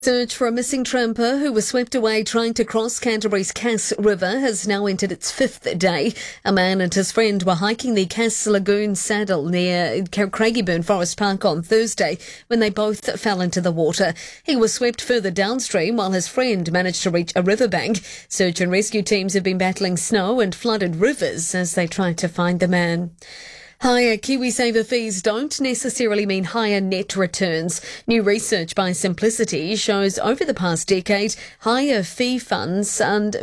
Search for a missing tramper who was swept away trying to cross Canterbury's Cass River has now entered its fifth day. A man and his friend were hiking the Cass Lagoon Saddle near Craigieburn Forest Park on Thursday when they both fell into the water. He was swept further downstream while his friend managed to reach a riverbank. Search and rescue teams have been battling snow and flooded rivers as they tried to find the man. Higher KiwiSaver fees don't necessarily mean higher net returns. New research by Simplicity shows over the past decade, higher fee funds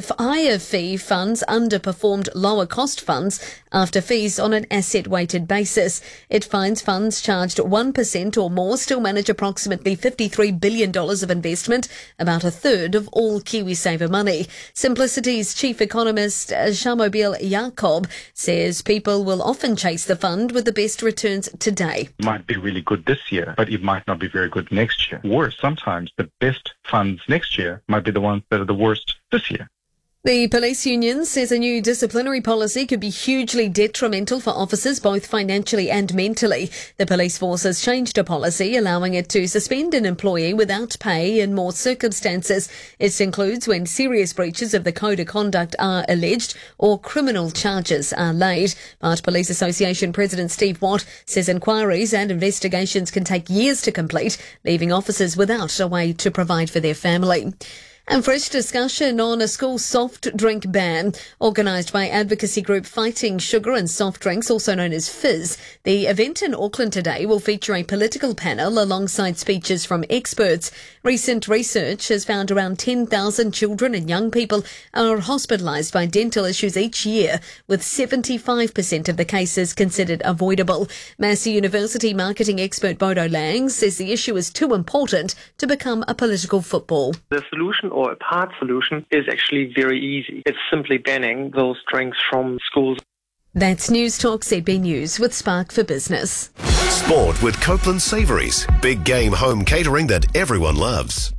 underperformed lower cost funds after fees on an asset-weighted basis. It finds funds charged 1% or more still manage approximately $53 billion of investment, about a third of all KiwiSaver money. Simplicity's chief economist, Shamobile Jacob, says people will often chase the fund with the best returns today. It might be really good this year, but it might not be very good next year. Worse, sometimes the best funds next year might be the ones that are the worst this year. The police union says a new disciplinary policy could be hugely detrimental for officers, both financially and mentally. The police force has changed a policy allowing it to suspend an employee without pay in more circumstances. It includes when serious breaches of the code of conduct are alleged or criminal charges are laid. But Police Association President Steve Watt says inquiries and investigations can take years to complete, leaving officers without a way to provide for their family. And fresh discussion on a school soft drink ban organised by advocacy group Fighting Sugar and Soft Drinks, also known as Fizz. The event in Auckland today will feature a political panel alongside speeches from experts. Recent research has found around 10,000 children and young people are hospitalised by dental issues each year, with 75% of the cases considered avoidable. Massey University marketing expert Bodo Lang says the issue is too important to become a political football. The solution or a part solution is actually very easy. It's simply banning those drinks from schools. That's News Talk ZB News with Spark for Business. Sport with Copeland Savouries. Big game home catering that everyone loves.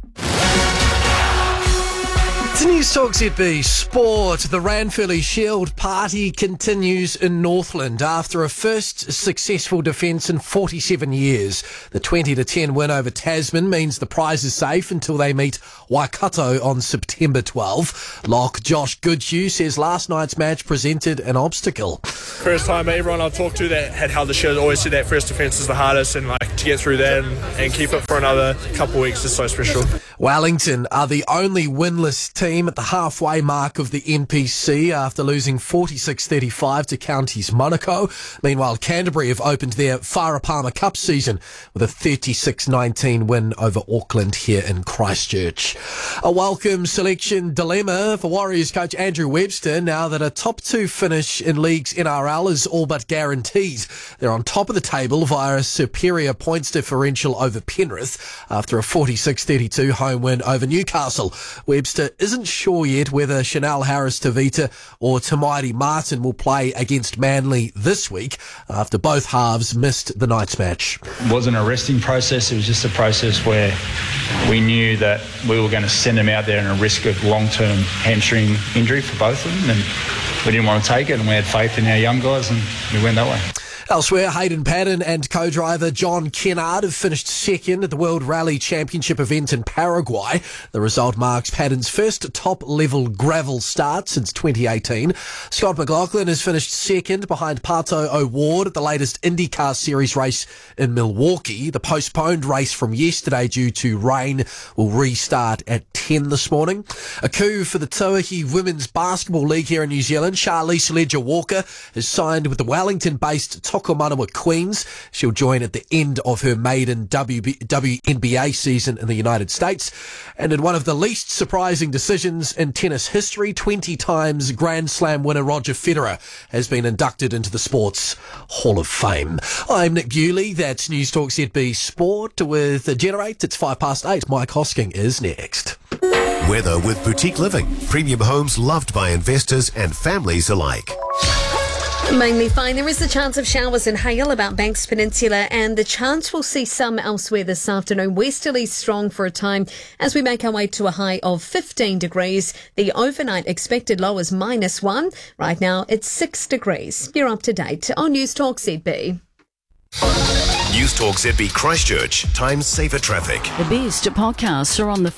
It's News Talk ZB Sport. The Ranfurly Shield party continues in Northland after a first successful defence in 47 years. The 20-10 win over Tasman means the prize is safe until they meet Waikato on September 12. Lock Josh Goodhue says last night's match presented an obstacle. First time everyone I talked to that had held the Shield always said that first defence is the hardest, and to get through that and keep it for another couple of weeks is so special. Wellington are the only winless team at the halfway mark of the NPC after losing 46-35 to Counties Monaco. Meanwhile, Canterbury have opened their Farah Cup season with a 36-19 win over Auckland here in Christchurch. A welcome selection dilemma for Warriors coach Andrew Webster now that a top two finish in League's NRL is all but guaranteed. They're on top of the table via a superior points differential over Penrith after a 46-32 home win over Newcastle. Webster isn't sure yet whether Chanel Harris-Tavita or Tamaiti Martin will play against Manly this week after both halves missed the night's match. It wasn't a resting process, it was just a process where we knew that we were going to send them out there and a risk of long-term hamstring injury for both of them, and we didn't want to take it, and we had faith in our young guys and we went that way. Elsewhere, Hayden Paddon and co-driver John Kennard have finished second at the World Rally Championship event in Paraguay. The result marks Paddon's first top-level gravel start since 2018. Scott McLaughlin has finished second behind Pato O'Ward at the latest IndyCar Series race in Milwaukee. The postponed race from yesterday due to rain will restart at 10 this morning. A coup for the Tauahi Women's Basketball League here in New Zealand. Charlize Ledger-Walker has signed with the Wellington-based Tokomanawa Queens. She'll join at the end of her maiden WNBA season in the United States. And in one of the least surprising decisions in tennis history, 20 times Grand Slam winner Roger Federer has been inducted into the sport's Hall of Fame. I'm Nick Bewley. That's News Talk ZB Sport with Generate. It's 8:05. Mike Hosking is next. Weather with Boutique Living. Premium homes loved by investors and families alike. Mainly fine. There is a chance of showers and hail about Banks Peninsula, and the chance we'll see some elsewhere this afternoon. Westerly strong for a time as we make our way to a high of 15 degrees. The overnight expected low is -1. Right now it's 6 degrees. You're up to date on News Talk ZB. News Talk ZB Christchurch. Times safer traffic. The best podcasts are on the